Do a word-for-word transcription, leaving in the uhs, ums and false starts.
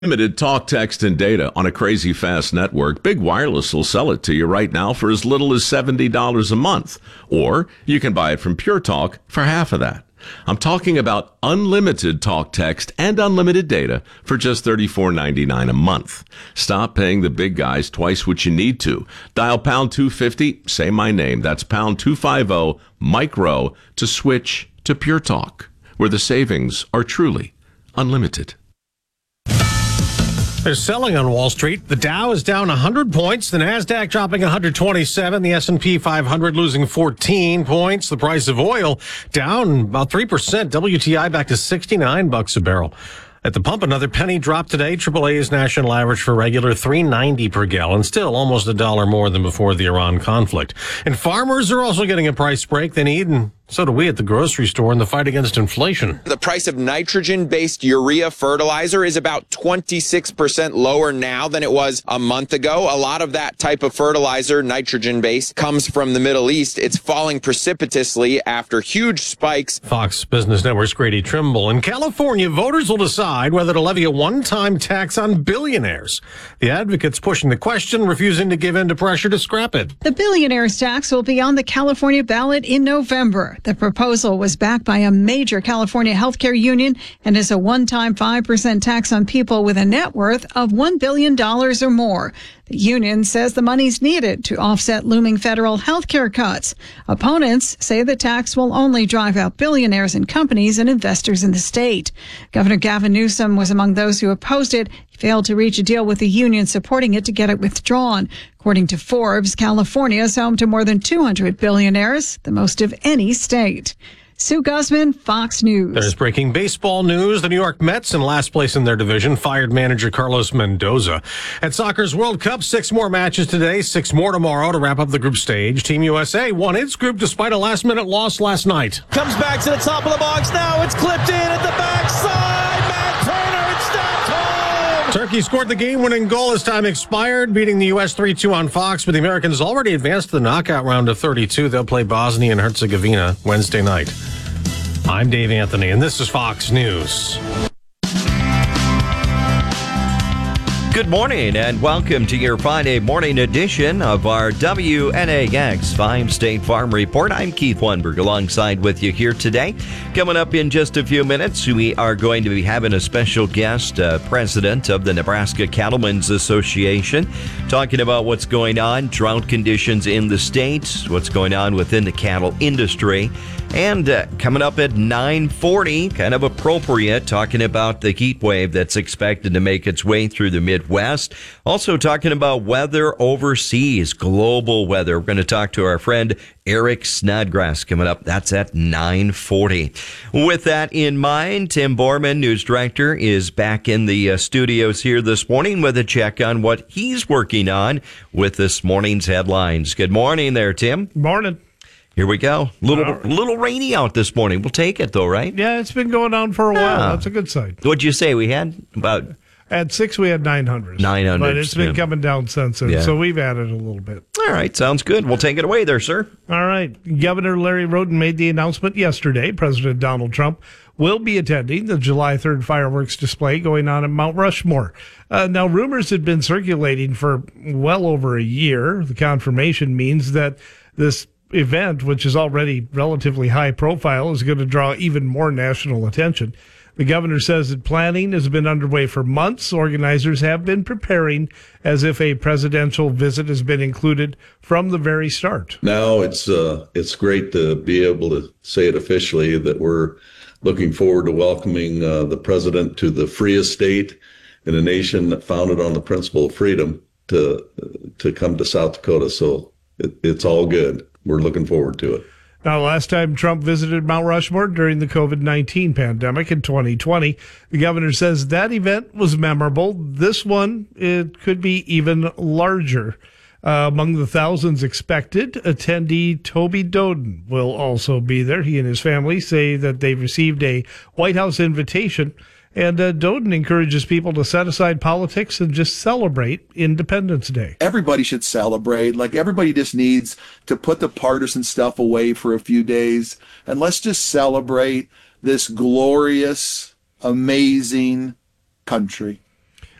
Limited talk, text, and data on a crazy fast network, Big Wireless will sell it to you right now for as little as seventy dollars a month. Or you can buy it from Pure Talk for half of that. I'm talking about unlimited talk, text, and unlimited data for just thirty-four ninety-nine a month. Stop paying the big guys twice what you need to. Dial pound two fifty, say my name. That's pound two fifty, micro, to switch to Pure Talk, where the savings are truly unlimited. They're selling on Wall Street. The Dow is down one hundred points. The Nasdaq dropping one hundred twenty-seven. The S and P five hundred losing fourteen points. The price of oil down about three percent. W T I back to sixty-nine bucks a barrel. At the pump, another penny drop today. triple A's national average for regular three ninety per gallon, still almost a dollar more than before the Iran conflict. And farmers are also getting a price break they need, and so do we at the grocery store in the fight against inflation. The price of nitrogen-based urea fertilizer is about twenty-six percent lower now than it was a month ago. A lot of that type of fertilizer, nitrogen-based, comes from the Middle East. It's falling precipitously after huge spikes. Fox Business Network's Grady Trimble. In California, voters will decide whether to levy a one-time tax on billionaires. The advocates pushing the question, refusing to give in to pressure to scrap it. The billionaires tax will be on the California ballot in November. The proposal was backed by a major California healthcare union and is a one-time five percent tax on people with a net worth of one billion dollars or more. The union says the money's needed to offset looming federal healthcare cuts. Opponents say the tax will only drive out billionaires and companies and investors in the state. Governor Gavin Newsom was among those who opposed it. He failed to reach a deal with the union supporting it to get it withdrawn. According to Forbes, California is home to more than two hundred billionaires, the most of any state. Sue Guzman, Fox News. There's breaking baseball news. The New York Mets, in last place in their division, fired manager Carlos Mendoza. At soccer's World Cup, six more matches today, six more tomorrow to wrap up the group stage. Team U S A won its group despite a last-minute loss last night. Comes back to the top of the box now. It's clipped in at the backside. Matt Turner, it's stopped home. Turkey scored the game-winning goal as time expired, beating the U S three two on Fox, but the Americans already advanced to the knockout round of thirty-two. They'll play Bosnia and Herzegovina Wednesday night. I'm Dave Anthony, and this is Fox News. Good morning, and welcome to your Friday morning edition of our W N A X Five State Farm Report. I'm Keith Wunberg alongside with you here today. Coming up in just a few minutes, we are going to be having a special guest, uh, president of the Nebraska Cattlemen's Association, talking about what's going on, drought conditions in the state, what's going on within the cattle industry. And uh, coming up at nine forty, kind of appropriate, talking about the heat wave that's expected to make its way through the Midwest. Also talking about weather overseas, global weather. We're going to talk to our friend Eric Snodgrass coming up. That's at nine forty. With that in mind, Tim Borman, news director, is back in the uh, studios here this morning with a check on what he's working on with this morning's headlines. Good morning there, Tim. Morning. Here we go. Little right. little rainy out this morning. We'll take it, though, right? Yeah, it's been going on for a while. Ah. That's a good sign. What'd you say? We had about... At six, we had nine hundred. nine hundred. But it's been yeah. coming down since then, yeah. So we've added a little bit. All right, sounds good. We'll take it away there, sir. All right. Governor Larry Roden made the announcement yesterday. President Donald Trump will be attending the July third fireworks display going on at Mount Rushmore. Uh, now, rumors had been circulating for well over a year. The confirmation means that this event, which is already relatively high profile, is going to draw even more national attention. The governor says that planning has been underway for months. Organizers have been preparing as if a presidential visit has been included from the very start. Now it's uh, it's great to be able to say it officially that we're looking forward to welcoming uh, the president to the freest state in a nation founded on the principle of freedom to to come to South Dakota. So it, it's all good. We're looking forward to it. Now, last time Trump visited Mount Rushmore during the covid nineteen pandemic in twenty twenty, the governor says that event was memorable. This one, it could be even larger. Uh, among the thousands expected, attendee Toby Doden will also be there. He and his family say that they've received a White House invitation. And uh, Doden encourages people to set aside politics and just celebrate Independence Day. Everybody should celebrate. Like, everybody just needs to put the partisan stuff away for a few days. And let's just celebrate this glorious, amazing country.